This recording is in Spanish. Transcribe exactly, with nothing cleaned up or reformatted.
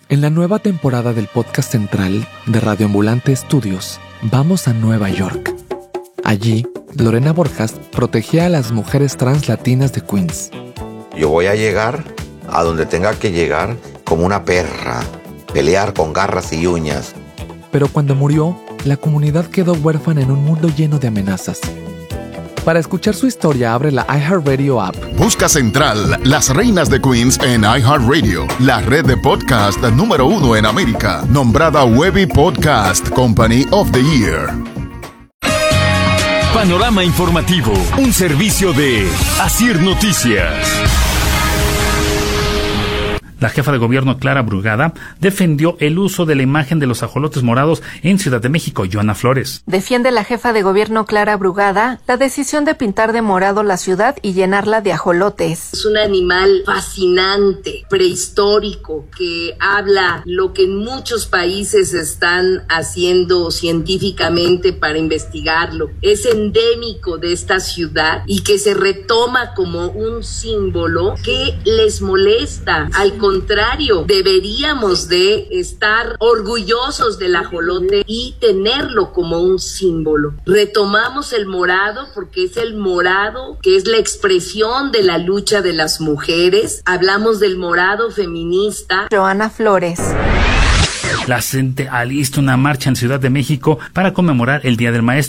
En la nueva temporada del podcast central de Radio Ambulante Estudios, vamos a Nueva York. Allí, Lorena Borjas protegía a las mujeres trans latinas de Queens. Yo voy a llegar a donde tenga que llegar como una perra, pelear con garras y uñas. Pero cuando murió, la comunidad quedó huérfana en un mundo lleno de amenazas. Para escuchar su historia, abre la iHeartRadio app. Busca Central, las reinas de Queens en iHeartRadio, la red de podcast número uno en América, nombrada Webby Podcast Company of the Year. Panorama informativo, un servicio de Asir Noticias. La jefa de gobierno, Clara Brugada, defendió el uso de la imagen de los ajolotes morados en Ciudad de México. Joana Flores. Defiende la jefa de gobierno, Clara Brugada, la decisión de pintar de morado la ciudad y llenarla de ajolotes. Es un animal fascinante, prehistórico, que habla lo que en muchos países están haciendo científicamente para investigarlo. Es endémico de esta ciudad y que se retoma como un símbolo que les molesta. Al contrario, deberíamos de estar orgullosos del ajolote y tenerlo como un símbolo. Retomamos el morado porque es el morado que es la expresión de la lucha de las mujeres. Hablamos del morado feminista. Joana Flores. La C E N T E alista una marcha en Ciudad de México para conmemorar el Día del Maestro.